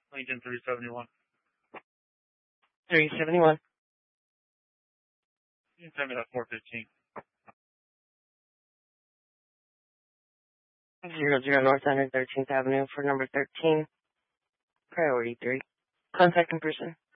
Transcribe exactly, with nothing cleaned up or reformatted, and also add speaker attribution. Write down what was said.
Speaker 1: Lincoln three seventy-one.
Speaker 2: three seventy-one.
Speaker 1: You can send me that four fifteen.
Speaker 2: Zero zero North one hundred thirteenth Avenue for number thirteen. Priority three. Contact in person.